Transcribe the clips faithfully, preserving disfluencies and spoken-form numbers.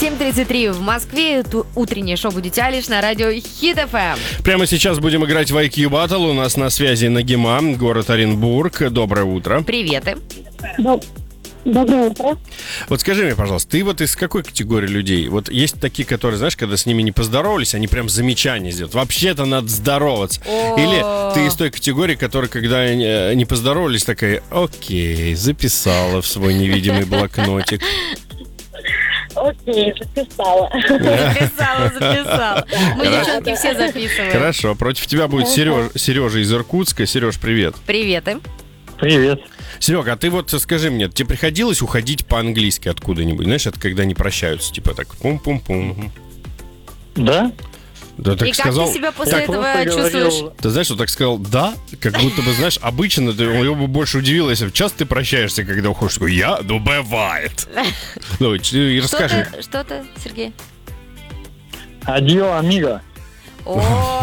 семь тридцать три в Москве. Ту- Утреннее шоу «Будете Алиш» на радио Хит эф эм. Прямо сейчас будем играть в ай кью Battle. У нас на связи Нагима, город Оренбург. Доброе утро. Приветы. Доброе утро. Вот скажи мне, пожалуйста, ты вот из какой категории людей? Вот есть такие, которые, знаешь, когда с ними не поздоровались, они прям замечания сделают. Вообще-то надо здороваться. О. Или ты из той категории, которая, когда э, не поздоровались, такая: окей, записала в свой невидимый блокнотик. Окей, записала. Записала, записала. Мы, Хорошо. девчонки, все записываем. Хорошо, против тебя будет Сереж, Сережа из Иркутска. Сереж, привет. Приветы. Привет. Серега, а ты вот скажи мне, тебе приходилось уходить по-английски откуда-нибудь? Знаешь, это когда не прощаются, типа так пум-пум-пум. Да? Да, так И как сказал. ты себя после Я этого просто чувствуешь? говорил, Ты знаешь, вот так сказал «да», как будто бы, знаешь, обычно ты, его бы больше удивило, если бы часто ты прощаешься, когда уходишь. Такой: я? Ну, бывает. Ну, и и расскажи. Что-то, что-то, Сергей? адио, амиго. О,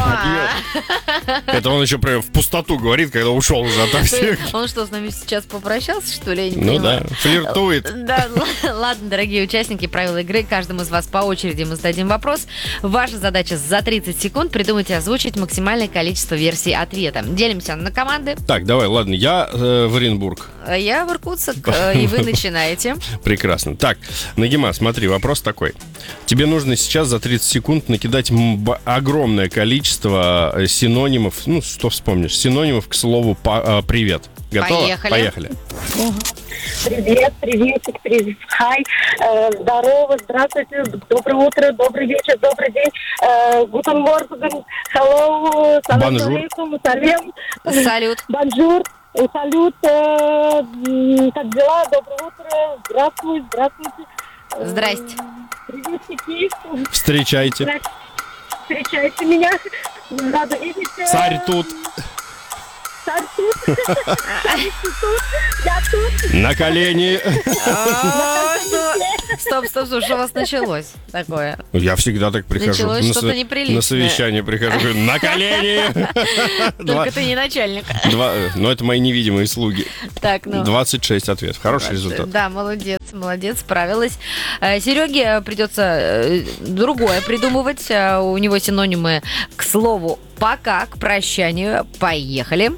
Это он еще прям в пустоту говорит, когда ушел уже от всех. он что, с нами сейчас попрощался, что ли? Я не Ну понимаю. да, флиртует. Да, л- ладно, дорогие участники, правила игры. Каждому из вас по очереди мы зададим вопрос. Ваша задача за тридцать секунд придумать и озвучить максимальное количество версий ответа. Делимся на команды. Так, давай, ладно, я э, в Оренбург. А Я в Иркутск, э, и вы начинаете. Прекрасно. Так, Нагима, смотри, вопрос такой. Тебе нужно сейчас за тридцать секунд накидать м- б- огромное количество э, синонимов, ну, что вспомнишь, синонимов к слову па- э, «привет». Готова? Поехали. Поехали. Привет, приветик, привет, хай, э, здорово, здравствуйте, доброе утро, добрый вечер, добрый день, гутен морген, hello, салам Бонжур. алейкум, салем, Салют. бонжур, э, салют, э, м, как дела, доброе утро, здравствуй, здравствуйте. Э, Здрасте. Приветики, Встречайте. Здрасте. Встречайте меня, рада видеть. э, Царь тут. Царь тут, Царь тут, я тут. На колени. А, что? Стоп, стоп, стоп, что у вас началось такое? Я всегда так прихожу. Началось На что-то со- неприличное. На совещание прихожу. Говорю: на колени. Два- Только ты не начальник. два- Но это мои невидимые слуги. Так, ну. двадцать шесть ответов. Хороший результат. Да, молодец, молодец, справилась. Э, Сереге придется э, другое придумывать. Э, У него синонимы к слову «пока», к прощанию. Поехали.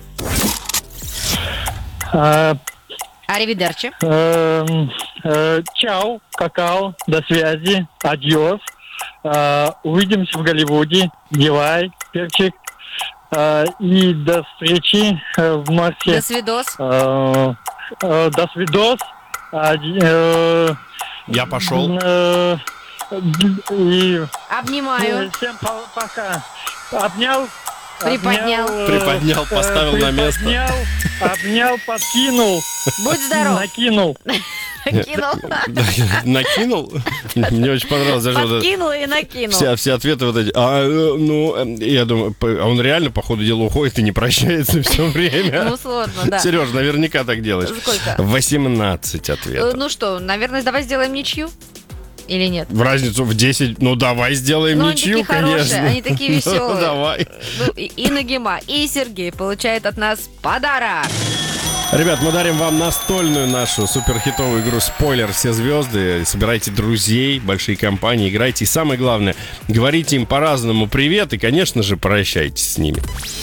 А, Аривидерчи. эм, э, Чао, какао, до связи, адьос. А, Увидимся в Голливуде. Дивай, перчик. А, И до встречи э, в До Москве. свидос. А, э, До свидос. Ади- э, Я пошел. э, И Обнимаю. всем по- пока. Обнял. Приподнял. обнял, э, Приподнял, поставил на место. Приподнял, обнял, подкинул, Будь здоров. накинул. Кинул. Накинул? Мне очень понравилось. Даже вот это- Подкинул и накинул. Все, все ответы вот эти. А, э, ну, э, я думаю, по- а он реально, по ходу дела, уходит и не прощается все время. Ну, сложно, да. Сереж, наверняка так делаешь. Сколько? восемнадцать Э, ответов. Ну что, наверное, давай сделаем ничью? Или нет? В разницу в десять, ну давай сделаем Ну, они ничью, такие хорошие, конечно. они такие Ну, веселые. давай. Ну, и, и Нагима, и Сергей получают от нас подарок. Ребят, мы дарим вам настольную нашу суперхитовую игру «Спойлер. Все звезды». Собирайте друзей, большие компании, играйте. И самое главное, говорите им по-разному привет и, конечно же, прощайтесь с ними.